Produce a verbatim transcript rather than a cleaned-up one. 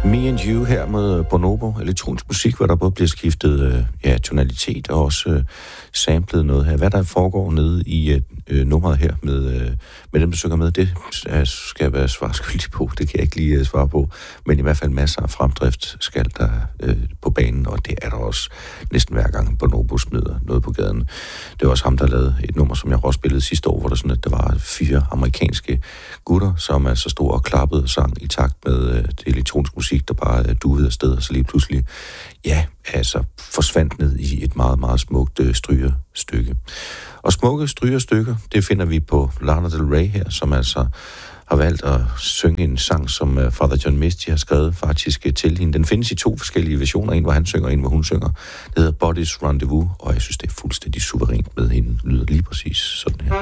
Me and You her med Bonobo. Elektronisk musik, hvor der både bliver skiftet øh, ja, tonalitet og også øh, samlet noget her. Hvad der foregår nede i øh, nummeret her med, øh, med dem, der synger med, det øh, skal jeg være svarskyldig på. Det kan jeg ikke lige øh, svare på. Men i hvert fald masser af fremdrift skal der øh, på banen, og det er der også næsten hver gang Bonobo smider noget på gaden. Det var også ham, der lavede et nummer, som jeg også spillede sidste år, hvor der sådan, at der var fire amerikanske gutter, som altså stod og klappede og sang i takt med øh, det elektroniske musik, der bare øh, duede afsted, og så lige pludselig, ja, altså forsvandt ned i et meget, meget smukt øh, strygerstykke. Og smukke strygerstykker, det finder vi på Lana Del Rey her, som altså har valgt at synge en sang, som uh, Father John Misty har skrevet faktisk til hende. Den findes i to forskellige versioner, en hvor han synger, og en hvor hun synger. Det hedder Body's Rendezvous, og jeg synes, det er fuldstændig suverænt med hende. Lyder lige præcis sådan her.